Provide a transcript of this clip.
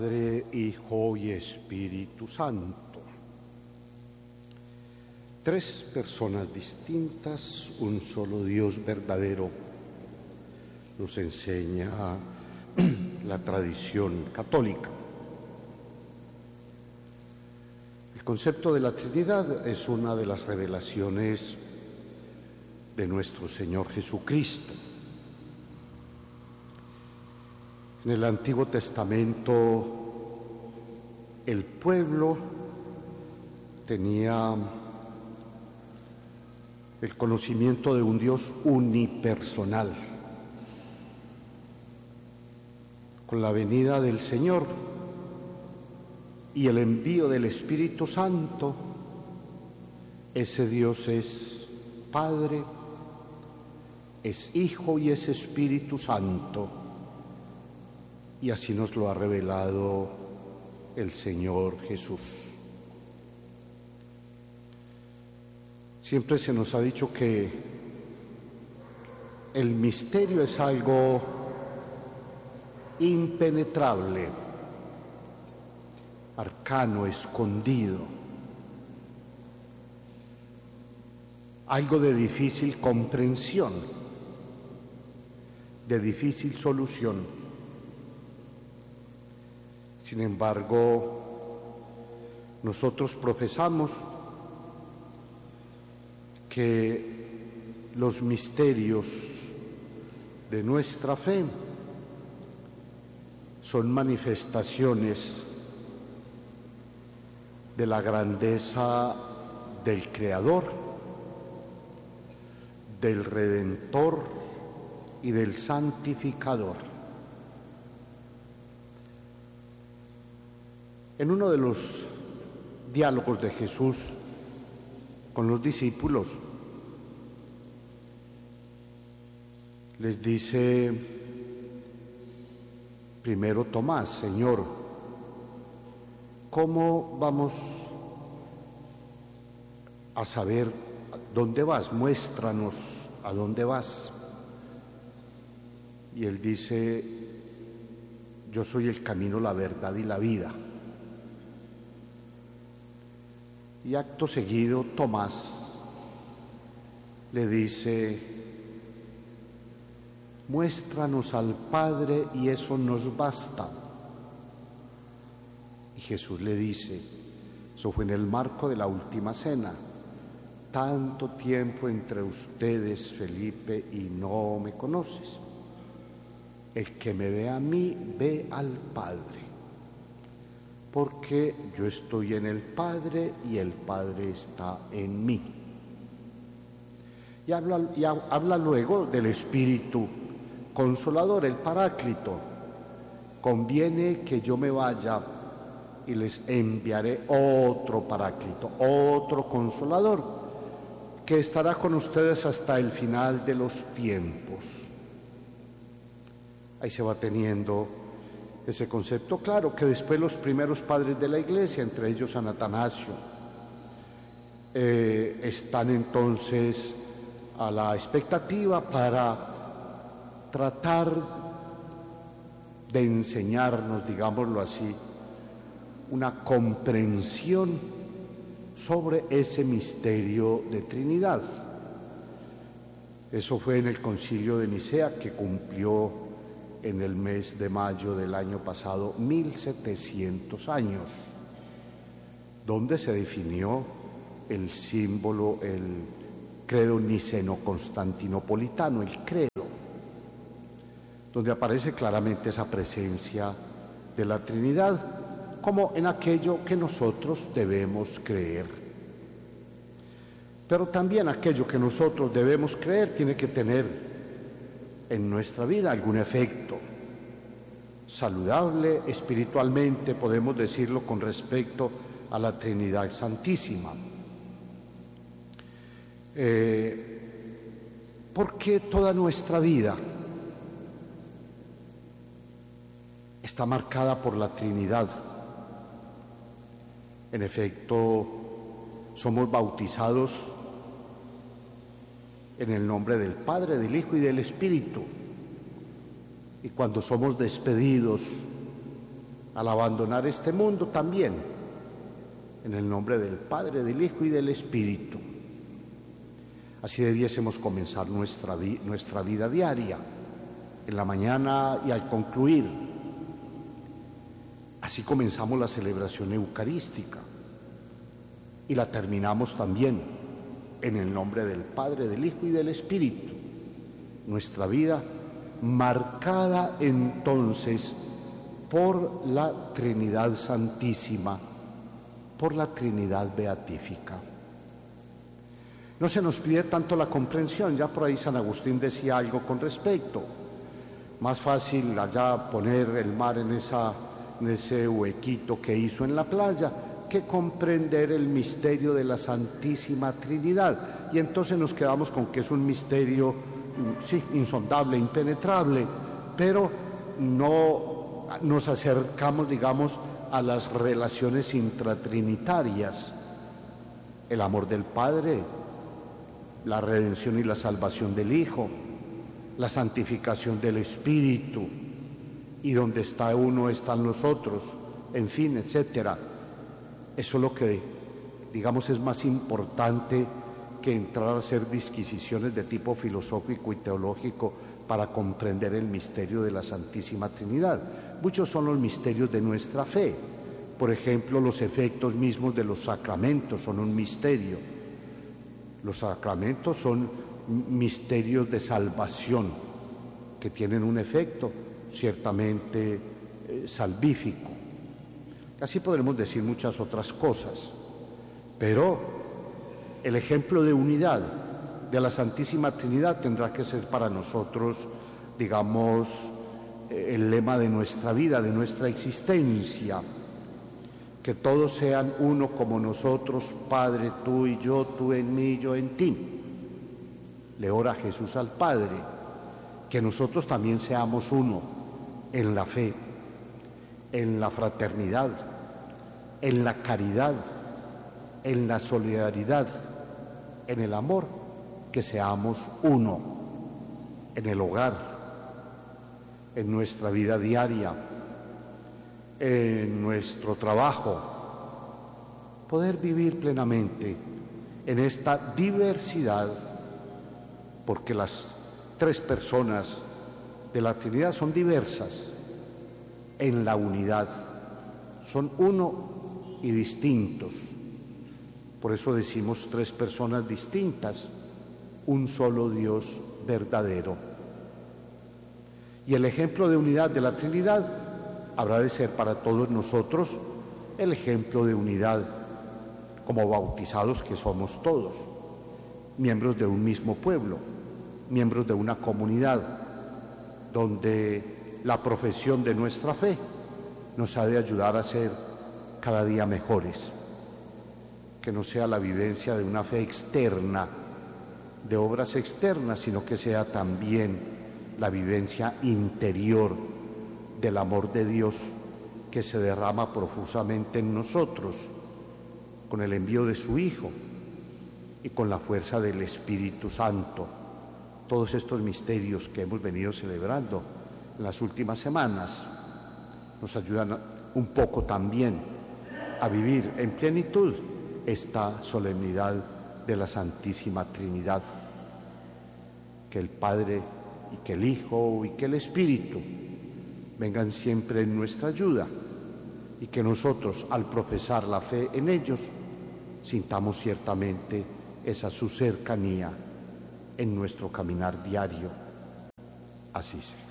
Padre, Hijo y Espíritu Santo. Tres personas distintas, un solo Dios verdadero, nos enseña la tradición católica. El concepto de la Trinidad es una de las revelaciones de nuestro Señor Jesucristo. En el Antiguo Testamento, el pueblo tenía el conocimiento de un Dios unipersonal. Con la venida del Señor y el envío del Espíritu Santo, ese Dios es Padre, es Hijo y es Espíritu Santo. Y así nos lo ha revelado el Señor Jesús. Siempre se nos ha dicho que el misterio es algo impenetrable, arcano, escondido, algo de difícil comprensión, de difícil solución. Sin embargo, nosotros profesamos que los misterios de nuestra fe son manifestaciones de la grandeza del Creador, del Redentor y del Santificador. En uno de los diálogos de Jesús con los discípulos, les dice primero Tomás: Señor, ¿cómo vamos a saber dónde vas? Muéstranos a dónde vas. Y él dice: yo soy el camino, la verdad y la vida. Y acto seguido Tomás le dice: muéstranos al Padre y eso nos basta. Y Jesús le dice, eso fue en el marco de la última cena: tanto tiempo entre ustedes, Felipe, y no me conoces. El que me ve a mí, ve al Padre. Porque yo estoy en el Padre y el Padre está en mí. Y habla luego del Espíritu Consolador, el Paráclito. Conviene que yo me vaya y les enviaré otro Paráclito, otro Consolador, que estará con ustedes hasta el final de los tiempos. Ahí se va teniendo ese concepto claro, que después los primeros padres de la Iglesia, entre ellos San Atanasio, están entonces a la expectativa para tratar de enseñarnos, digámoslo así, una comprensión sobre ese misterio de Trinidad. Eso fue en el Concilio de Nicea, que cumplió en el mes de mayo del año pasado 1700 años, donde se definió el símbolo, el credo niceno-constantinopolitano, el credo, donde aparece claramente esa presencia de la Trinidad como en aquello que nosotros debemos creer. Pero también aquello que nosotros debemos creer tiene que tener en nuestra vida algún efecto saludable espiritualmente, podemos decirlo, con respecto a la Trinidad Santísima. Porque toda nuestra vida está marcada por la Trinidad. En efecto, somos bautizados en el nombre del Padre, del Hijo y del Espíritu. Y cuando somos despedidos al abandonar este mundo también, en el nombre del Padre, del Hijo y del Espíritu. Así debiésemos comenzar nuestra vida diaria, en la mañana y al concluir. Así comenzamos la celebración eucarística y la terminamos también en el nombre del Padre, del Hijo y del Espíritu. Nuestra vida marcada entonces por la Trinidad Santísima, por la Trinidad Beatífica. No se nos pide tanto la comprensión, ya por ahí San Agustín decía algo con respecto. Más fácil allá poner el mar en ese huequito que hizo en la playa que comprender el misterio de la Santísima Trinidad. Y entonces nos quedamos con que es un misterio, sí, insondable, impenetrable, pero no nos acercamos, digamos, a las relaciones intratrinitarias. El amor del Padre, la redención y la salvación del Hijo, la santificación del Espíritu, y donde está uno están los otros, en fin, etcétera. Eso es lo que, digamos, es más importante que entrar a hacer disquisiciones de tipo filosófico y teológico para comprender el misterio de la Santísima Trinidad. Muchos son los misterios de nuestra fe. Por ejemplo, los efectos mismos de los sacramentos son un misterio. Los sacramentos son misterios de salvación que tienen un efecto ciertamente salvífico. Así podremos decir muchas otras cosas, pero el ejemplo de unidad de la Santísima Trinidad tendrá que ser para nosotros, digamos, el lema de nuestra vida, de nuestra existencia. Que todos sean uno como nosotros, Padre, tú y yo, tú en mí y yo en ti. Le ora Jesús al Padre, que nosotros también seamos uno en la fe, en la fraternidad, en la caridad, en la solidaridad, en el amor, que seamos uno en el hogar, en nuestra vida diaria, en nuestro trabajo, poder vivir plenamente en esta diversidad, porque las tres personas de la Trinidad son diversas en la unidad, son uno y distintos. Por eso decimos tres personas distintas, un solo Dios verdadero. Y el ejemplo de unidad de la Trinidad habrá de ser para todos nosotros el ejemplo de unidad como bautizados que somos todos, miembros de un mismo pueblo, miembros de una comunidad, donde la profesión de nuestra fe nos ha de ayudar a ser cada día mejores. Que no sea la vivencia de una fe externa, de obras externas, sino que sea también la vivencia interior del amor de Dios que se derrama profusamente en nosotros con el envío de su Hijo y con la fuerza del Espíritu Santo. Todos estos misterios que hemos venido celebrando en las últimas semanas nos ayudan un poco también a vivir en plenitud esta solemnidad de la Santísima Trinidad. Que el Padre y que el Hijo y que el Espíritu vengan siempre en nuestra ayuda y que nosotros, al profesar la fe en ellos, sintamos ciertamente esa su cercanía en nuestro caminar diario. Así sea.